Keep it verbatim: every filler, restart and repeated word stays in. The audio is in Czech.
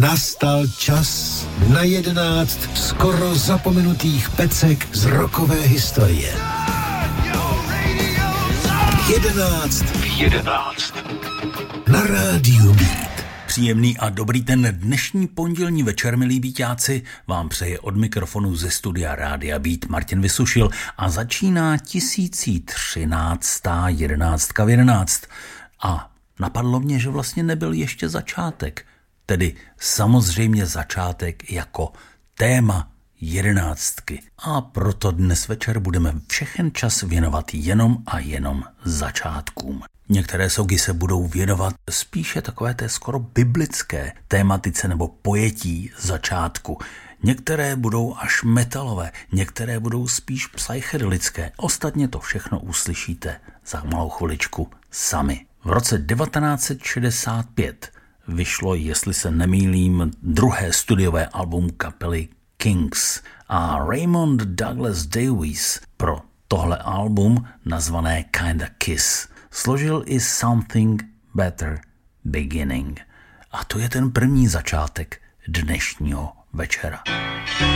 Nastal čas na jedenáct skoro zapomenutých pecek z rockové historie. Jedenáct. Jedenáct. Na rádiu Beat. Příjemný a dobrý ten dnešní pondělní večer, milí Beatáci, vám přeje od mikrofonu ze studia Rádia Beat Martin Vysušil a začíná tisíc třináctá jedenáctka v jedenáct. A napadlo mě, že vlastně nebyl ještě začátek, tedy samozřejmě začátek jako téma jedenáctky. A proto dnes večer budeme všechen čas věnovat jenom a jenom začátkům. Některé songy se budou věnovat spíše takové té skoro biblické tématice nebo pojetí začátku. Některé budou až metalové, některé budou spíš psychedelické. Ostatně to všechno uslyšíte za malou chviličku sami. V roce devatenáct set šedesát pět vyšlo, jestli se nemýlím, druhé studiové album kapely Kings a Raymond Douglas Davies pro tohle album nazvané Kinda Kiss složil i Something Better Beginning. A to je ten první začátek dnešního večera.